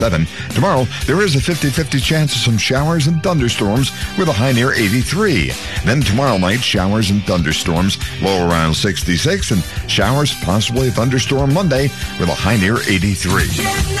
7. Tomorrow, there is a 50-50 chance of some showers and thunderstorms with a high near 83. Then tomorrow night, showers and thunderstorms, low around 66, and showers, possibly a thunderstorm Monday with a high near 83.